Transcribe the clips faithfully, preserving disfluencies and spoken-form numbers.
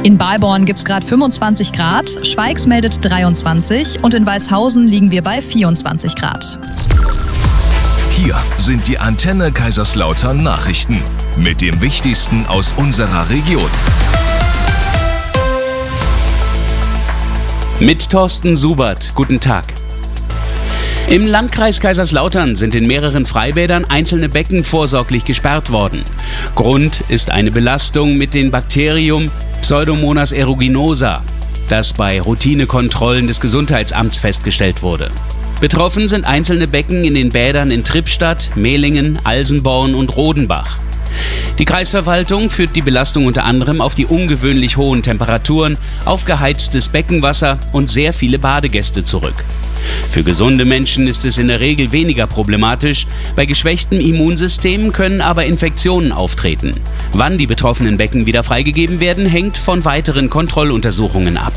In Balborn gibt es gerade fünfundzwanzig Grad, Schweigs meldet dreiundzwanzig und in Weißhausen liegen wir bei vierundzwanzig Grad. Hier sind die Antenne Kaiserslautern Nachrichten mit dem Wichtigsten aus unserer Region. Mit Thorsten Subert. Guten Tag. Im Landkreis Kaiserslautern sind in mehreren Freibädern einzelne Becken vorsorglich gesperrt worden. Grund ist eine Belastung mit dem Bakterium Pseudomonas aeruginosa, das bei Routinekontrollen des Gesundheitsamts festgestellt wurde. Betroffen sind einzelne Becken in den Bädern in Trippstadt, Mehlingen, Alsenborn und Rodenbach. Die Kreisverwaltung führt die Belastung unter anderem auf die ungewöhnlich hohen Temperaturen, auf geheiztes Beckenwasser und sehr viele Badegäste zurück. Für gesunde Menschen ist es in der Regel weniger problematisch, bei geschwächtem Immunsystem können aber Infektionen auftreten. Wann die betroffenen Becken wieder freigegeben werden, hängt von weiteren Kontrolluntersuchungen ab.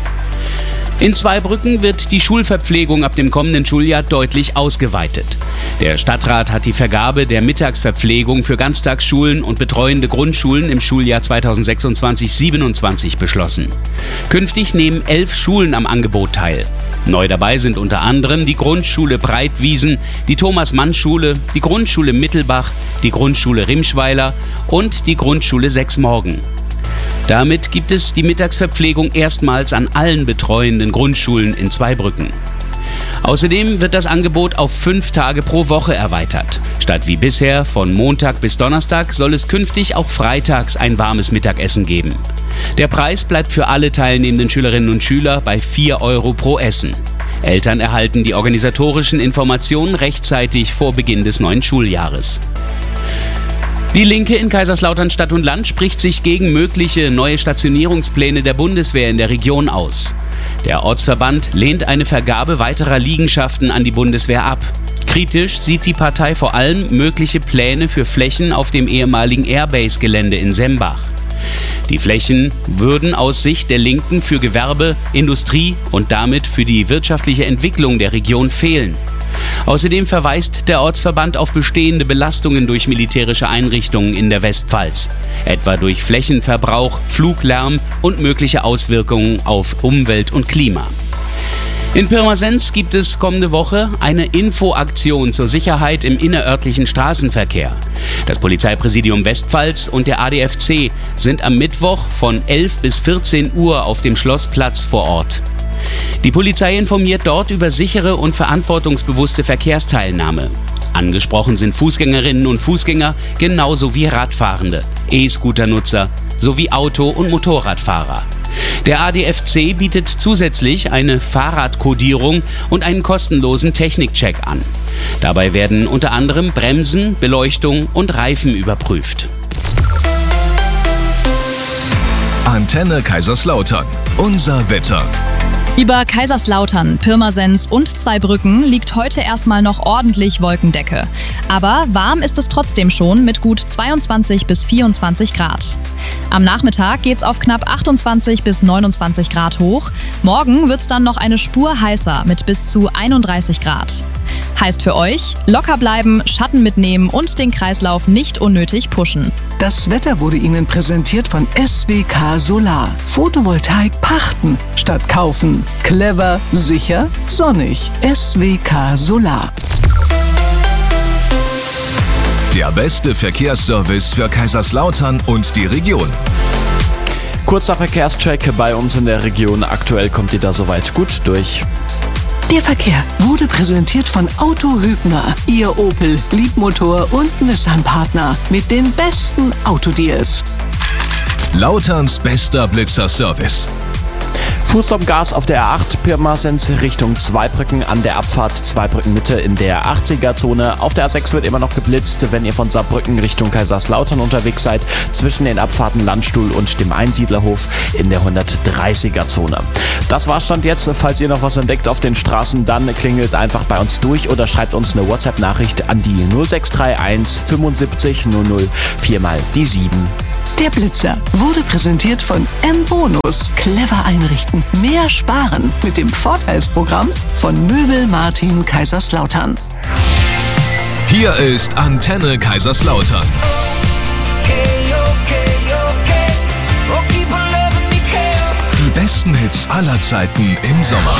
In Zweibrücken wird die Schulverpflegung ab dem kommenden Schuljahr deutlich ausgeweitet. Der Stadtrat hat die Vergabe der Mittagsverpflegung für Ganztagsschulen und betreuende Grundschulen im Schuljahr zweitausendsechsundzwanzig siebenundzwanzig beschlossen. Künftig nehmen elf Schulen am Angebot teil. Neu dabei sind unter anderem die Grundschule Breitwiesen, die Thomas-Mann-Schule, die Grundschule Mittelbach, die Grundschule Rimschweiler und die Grundschule Sechsmorgen. Damit gibt es die Mittagsverpflegung erstmals an allen betreuenden Grundschulen in Zweibrücken. Außerdem wird das Angebot auf fünf Tage pro Woche erweitert. Statt wie bisher von Montag bis Donnerstag soll es künftig auch freitags ein warmes Mittagessen geben. Der Preis bleibt für alle teilnehmenden Schülerinnen und Schüler bei vier Euro pro Essen. Eltern erhalten die organisatorischen Informationen rechtzeitig vor Beginn des neuen Schuljahres. Die Linke in Kaiserslautern Stadt und Land spricht sich gegen mögliche neue Stationierungspläne der Bundeswehr in der Region aus. Der Ortsverband lehnt eine Vergabe weiterer Liegenschaften an die Bundeswehr ab. Kritisch sieht die Partei vor allem mögliche Pläne für Flächen auf dem ehemaligen Airbase-Gelände in Sembach. Die Flächen würden aus Sicht der Linken für Gewerbe, Industrie und damit für die wirtschaftliche Entwicklung der Region fehlen. Außerdem verweist der Ortsverband auf bestehende Belastungen durch militärische Einrichtungen in der Westpfalz, etwa durch Flächenverbrauch, Fluglärm und mögliche Auswirkungen auf Umwelt und Klima. In Pirmasens gibt es kommende Woche eine Infoaktion zur Sicherheit im innerörtlichen Straßenverkehr. Das Polizeipräsidium Westpfalz und der A D F C sind am Mittwoch von elf bis vierzehn Uhr auf dem Schlossplatz vor Ort. Die Polizei informiert dort über sichere und verantwortungsbewusste Verkehrsteilnahme. Angesprochen sind Fußgängerinnen und Fußgänger genauso wie Radfahrende, E-Scooter-Nutzer sowie Auto- und Motorradfahrer. Der A D F C bietet zusätzlich eine Fahrradkodierung und einen kostenlosen Technikcheck an. Dabei werden unter anderem Bremsen, Beleuchtung und Reifen überprüft. Antenne Kaiserslautern. Unser Wetter. Über Kaiserslautern, Pirmasens und Zweibrücken liegt heute erstmal noch ordentlich Wolkendecke. Aber warm ist es trotzdem schon mit gut zweiundzwanzig bis vierundzwanzig Grad. Am Nachmittag geht's auf knapp achtundzwanzig bis neunundzwanzig Grad hoch. Morgen wird's dann noch eine Spur heißer mit bis zu einunddreißig Grad. Heißt für euch, locker bleiben, Schatten mitnehmen und den Kreislauf nicht unnötig pushen. Das Wetter wurde Ihnen präsentiert von S W K Solar. Photovoltaik pachten statt kaufen. Clever, sicher, sonnig. S W K Solar. Der beste Verkehrsservice für Kaiserslautern und die Region. Kurzer Verkehrscheck bei uns in der Region. Aktuell kommt ihr da soweit gut durch. Der Verkehr wurde präsentiert von Auto Hübner, Ihr Opel, Liebmotor und Nissan-Partner mit den besten Autodeals. Lauterns bester Blitzer-Service. Fuß am Gas auf der R acht Pirmasens Richtung Zweibrücken an der Abfahrt Zweibrücken Mitte in der achtziger-Zone. Auf der A sechs wird immer noch geblitzt, wenn ihr von Saarbrücken Richtung Kaiserslautern unterwegs seid, zwischen den Abfahrten Landstuhl und dem Einsiedlerhof in der hundertdreißiger-Zone. Das war's Stand jetzt. Falls ihr noch was entdeckt auf den Straßen, dann klingelt einfach bei uns durch oder schreibt uns eine WhatsApp-Nachricht an die null sechs drei eins fünfundsiebzig null null vier mal die sieben. Der Blitzer wurde präsentiert von M-Bonus. Clever einrichten, mehr sparen mit dem Vorteilsprogramm von Möbel Martin Kaiserslautern. Hier ist Antenne Kaiserslautern. Okay, okay, okay. Oh, keep on loving me größten Hits aller Zeiten im Sommer.